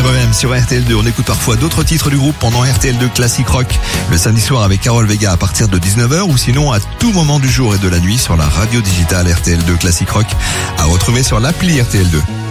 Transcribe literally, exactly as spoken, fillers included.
moi-même sur R T L deux. On écoute parfois d'autres titres du groupe pendant R T L deux Classic Rock le samedi soir avec Carole Vega à partir de dix-neuf heures ou sinon à tout moment du jour et de la nuit sur la radio digitale R T L deux Classic Rock à retrouver sur l'appli R T L deux.